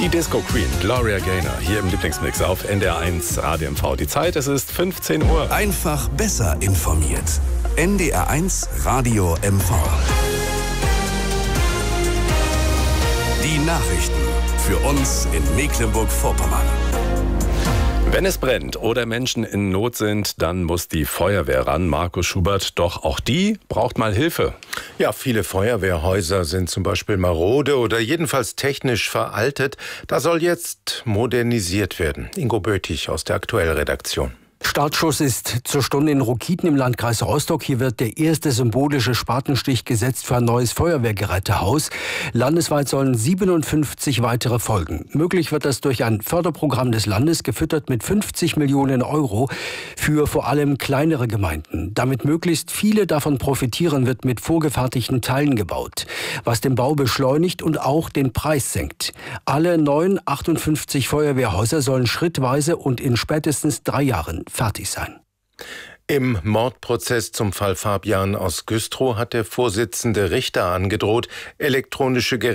Die Disco Queen, Gloria Gaynor, hier im Lieblingsmix auf NDR1 Radio MV. Die Zeit, es ist 15 Uhr. Einfach besser informiert. NDR1 Radio MV. Die Nachrichten für uns in Mecklenburg-Vorpommern. Wenn es brennt oder Menschen in Not sind, dann muss die Feuerwehr ran. Markus Schubert, doch auch die braucht mal Hilfe. Ja, viele Feuerwehrhäuser sind zum Beispiel marode oder jedenfalls technisch veraltet. Da soll jetzt modernisiert werden. Ingo Böthig aus der Aktuell-Redaktion. Startschuss ist zur Stunde in Rokithen im Landkreis Rostock. Hier wird der erste symbolische Spatenstich gesetzt für ein neues Feuerwehrgerätehaus. Landesweit sollen 57 weitere folgen. Möglich wird das durch ein Förderprogramm des Landes, gefüttert mit 50 Millionen Euro für vor allem kleinere Gemeinden. Damit möglichst viele davon profitieren, wird mit vorgefertigten Teilen gebaut, was den Bau beschleunigt und auch den Preis senkt. Alle neuen 58 Feuerwehrhäuser sollen schrittweise und in spätestens 3 Jahren fertig sein. Im Mordprozess zum Fall Fabian aus Güstrow hat der Vorsitzende Richter angedroht, elektronische Geräte